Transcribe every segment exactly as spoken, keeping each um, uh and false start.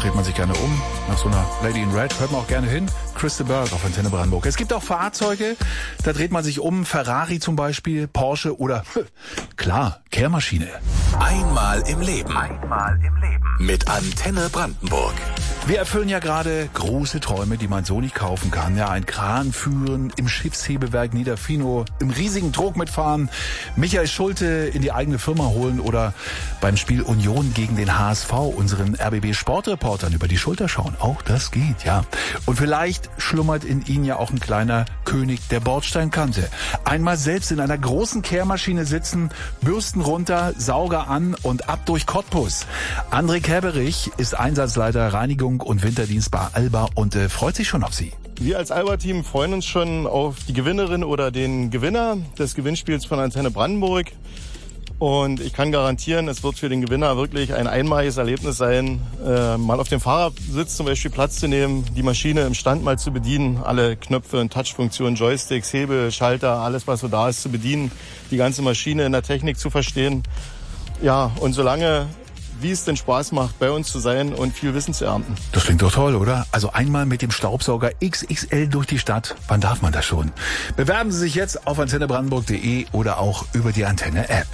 dreht man sich gerne um. Nach so einer Lady in Red hört man auch gerne hin. Chris de Burgh auf Antenne Brandenburg. Es gibt auch Fahrzeuge, da dreht man sich um. Ferrari zum Beispiel, Porsche oder, klar, Kehrmaschine. Einmal im Leben. Einmal im Leben. Mit Antenne Brandenburg. Wir erfüllen ja gerade große Träume, die man so nicht kaufen kann. Ja, ein Kran führen, im Schiffshebewerk Niederfino, im riesigen Trog mitfahren, Michael Schulte in die eigene Firma holen oder beim Spiel Union gegen den H S V unseren R B B Sportreportern über die Schulter schauen. Auch das geht, ja. Und vielleicht schlummert in Ihnen ja auch ein kleiner König der Bordsteinkante. Einmal selbst in einer großen Kehrmaschine sitzen, Bürsten runter, Sauger an und ab durch Cottbus. André Käberich ist Einsatzleiter Reinigung und Winterdienst bei Alba und äh, freut sich schon auf Sie. Wir als Alba-Team freuen uns schon auf die Gewinnerin oder den Gewinner des Gewinnspiels von Antenne Brandenburg. Und ich kann garantieren, es wird für den Gewinner wirklich ein einmaliges Erlebnis sein, äh, mal auf dem Fahrersitz zum Beispiel Platz zu nehmen, die Maschine im Stand mal zu bedienen, alle Knöpfe und Touchfunktionen, Joysticks, Hebel, Schalter, alles was so da ist zu bedienen, die ganze Maschine in der Technik zu verstehen. Ja, und solange wie es denn Spaß macht, bei uns zu sein und viel Wissen zu ernten. Das klingt doch toll, oder? Also einmal mit dem Staubsauger X X L durch die Stadt. Wann darf man das schon? Bewerben Sie sich jetzt auf antenne brandenburg punkt de oder auch über die Antenne-App.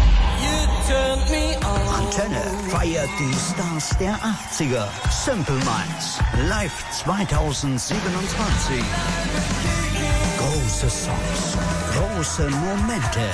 Antenne feiert die Stars der achtziger. Simple Minds. Live zwanzig siebenundzwanzig. Große Songs. Große Momente.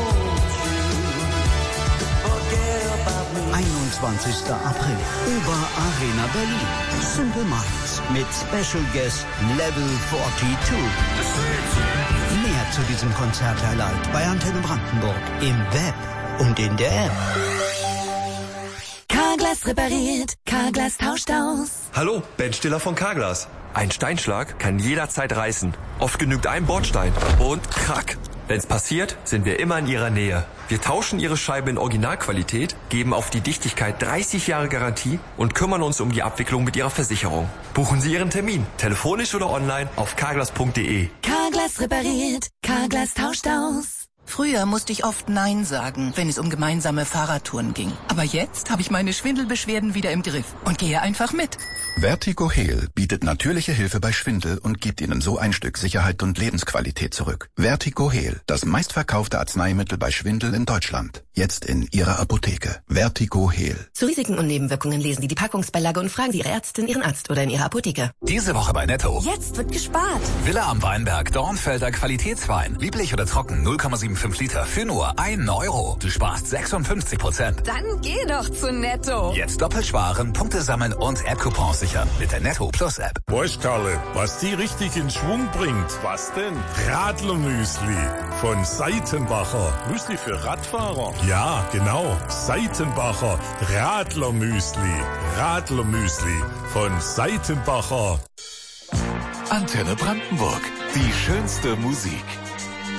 einundzwanzigster April. Uber Arena Berlin. Simple Minds mit Special Guest Level zweiundvierzig. Mehr zu diesem Konzert-Highlight bei Antenne Brandenburg im Web und in der App. Carglass repariert, Carglass tauscht aus. Hallo, Ben Stiller von Carglass. Ein Steinschlag kann jederzeit reißen. Oft genügt ein Bordstein und krack. Wenn's passiert, sind wir immer in Ihrer Nähe. Wir tauschen Ihre Scheibe in Originalqualität, geben auf die Dichtigkeit dreißig Jahre Garantie und kümmern uns um die Abwicklung mit Ihrer Versicherung. Buchen Sie Ihren Termin, telefonisch oder online auf carglass punkt de. Carglass repariert, Carglass tauscht aus. Früher musste ich oft Nein sagen, wenn es um gemeinsame Fahrradtouren ging. Aber jetzt habe ich meine Schwindelbeschwerden wieder im Griff und gehe einfach mit. Vertigo Heal bietet natürliche Hilfe bei Schwindel und gibt Ihnen so ein Stück Sicherheit und Lebensqualität zurück. Vertigo Heal, das meistverkaufte Arzneimittel bei Schwindel in Deutschland. Jetzt in Ihrer Apotheke. Vertigo Heal. Zu Risiken und Nebenwirkungen lesen Sie die Packungsbeilage und fragen Sie Ihre Ärztin, Ihren Arzt oder in Ihrer Apotheke. Diese Woche bei Netto. Jetzt wird gespart. Villa am Weinberg, Dornfelder Qualitätswein. Lieblich oder trocken, null Komma fünfundsiebzig Liter für nur einen Euro. Du sparst sechsundfünfzig Prozent. Dann geh doch zu Netto. Jetzt doppelt sparen, Punkte sammeln und App-Coupons sichern mit der Netto Plus App. Weißt Karle, was die richtig in Schwung bringt? Was denn? Radlermüsli von Seitenbacher. Müsli für Radfahrer? Ja, genau. Seitenbacher Radlermüsli. Radlermüsli von Seitenbacher. Antenne Brandenburg. Die schönste Musik.